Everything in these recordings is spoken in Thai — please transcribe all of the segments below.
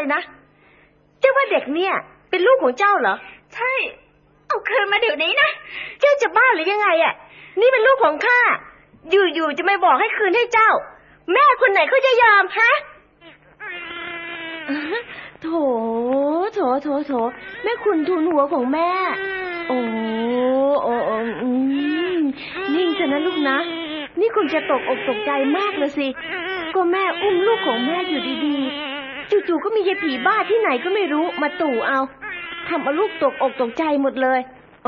นะเจ้าว่าเด็กเนี่ยเป็นลูกของเจ้าเหรอใช่เอาคืนมาเดี๋ยวนี้นะเจ้าจะบ้าหรือยังไงอ่ะนี่เป็นลูกของข้าอยู่ๆจะไม่บอกให้คืนให้เจ้าแม่คนไหนเขาจะยอมฮะโถแม่คุณทูลหัวของแม่โอ้นิ่งซะนะลูกนะนี่คงจะตกอกตกใจมากเลยสิก็แม่อุ้มลูกของแม่อยู่ดีๆจู่ๆก็มียายผีบ้าที่ไหนก็ไม่รู้มาตู่เอาทำเอาลูกตกอกตกใจหมดเลย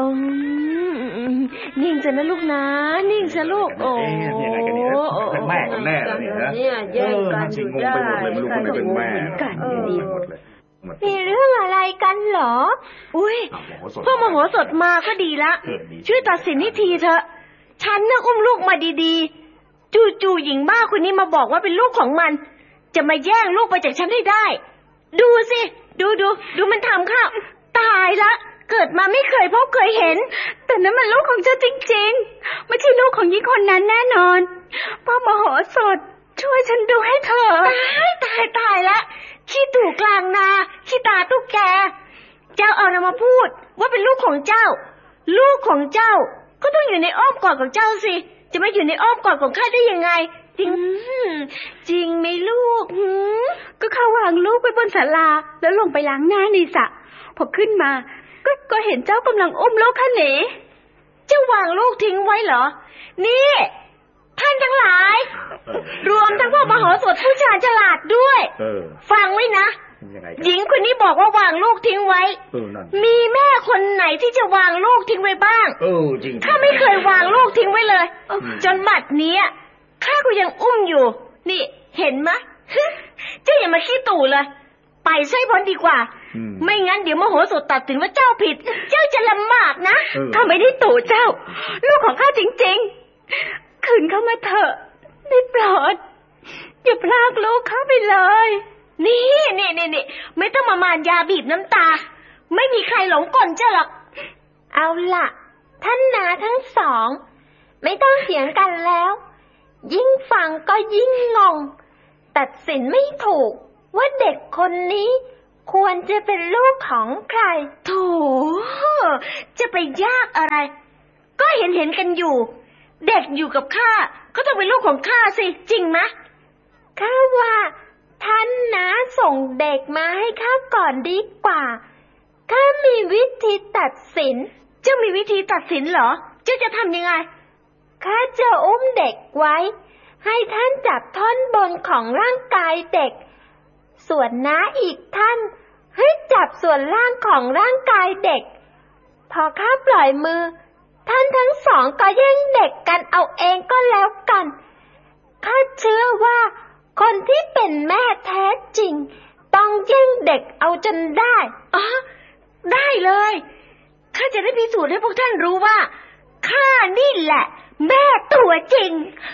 นิ่งซะนะลูกนะนิ่งซะลูกโอ้เป็นแม่กันแน่เลยนะแย่งกันจริงงงไปหมดเลยไม่รู้คนไหนเป็นแม่กันดีหมดเลยมีเรื่องอะไรกันเหรออุ้ยพ่อมโหสถมาก็ดีละช่วยตัดสินให้ทีเถอะฉันน่ะอุ้มลูกมาดีๆจู่ๆหญิงบ้าคนนี้มาบอกว่าเป็นลูกของมันจะมาแย่งลูกไปจากฉันให้ได้ดูสิดูมันทำข้าตายละเกิดมาไม่เคยพบเคยเห็นแต่นั้นมันลูกของเจ้าจริงๆไม่ใช่ลูกของหญิงคนนั้นแน่นอนพ่อมโหสถช่วยฉันดูให้เถอะตายละขี้ตู่กลางนาขี้ตาตุ๊กแกเจ้าเอานำมาพูดว่าเป็นลูกของเจ้าลูกของเจ้าก็ต้องอยู่ในอ้อมกอดของเจ้าสิจะมาอยู่ในอ้อมกอดของข้าได้ยังไงจริงไหมลูกก็เขาวางลูกไว้บนศาลาแล้วลงไปล้างหน้าในสระพอขึ้นมาก็เห็นเจ้ากำลังอุ้มลูกข้าหนีเจ้าวางลูกทิ้งไว้เหรอนี่ท่านทั้งหลายรวมทั้งพวกมโหสถผู้ชาญฉลาดด้วยฟังไว้นะหญิงคนนี้บอกว่าวางลูกทิ้งไว้มีแม่คนไหนที่จะวางลูกทิ้งไว้บ้างจริงข้าไม่เคยวางลูกทิ้งไว้เลยจนบัดนี้ข้าก็ยังอุ้มอยู่นี่เห็นไหมเจ้าอย่ามาขี้ตู่เลยไปใช้พ้นดีกว่าไม่งั้นเดี๋ยวมโหสถตัดสินว่าเจ้าผิดเจ้าจะลำบากนะข้าไม่ได้ตู่เจ้าลูกของข้าจริงๆคืนเข้ามาเถอะได้โปรดอย่าพรากลูกข้าไปเลยนี่ไม่ต้องมามารยาบีบน้ำตาไม่มีใครหลงกลเจ้าหรอกเอาล่ะท่านนาทั้งสองไม่ต้องเถียงกันแล้วยิ่งฟังก็ยิ่งงงตัดสินไม่ถูกว่าเด็กคนนี้ควรจะเป็นลูกของใครโธ่จะไปยากอะไรก็เห็นกันอยู่เด็กอยู่กับข้าก็ต้องเป็นลูกของข้าสิจริงไหมข้าว่าท่านนะส่งเด็กมาให้ข้าก่อนดีกว่าข้ามีวิธีตัดสินเจ้ามีวิธีตัดสินเหรอเจ้าจะทำยังไงข้าจะอุ้มเด็กไว้ให้ท่านจับท่อนบนของร่างกายเด็กส่วนน้าอีกท่านให้จับส่วนล่างของร่างกายเด็กพอข้าปล่อยมือท่านทั้งสองก็แย่งเด็กกันเอาเองก็แล้วกันข้าเชื่อว่าคนที่เป็นแม่แท้จริงต้องแย่งเด็กเอาจนได้ได้เลยข้าจะได้พิสูจน์ให้พวกท่านรู้ว่าข้านี่แหละแม่ตัวจริง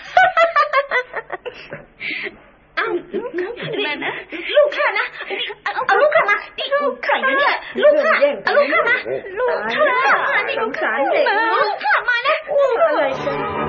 เอาลูกข้านะเอาลูกข้ามาลูกข้าเนี่ยลูกข้าเอาลูกข้ามาลูกข้านี่ลูกข้ามานะอะไร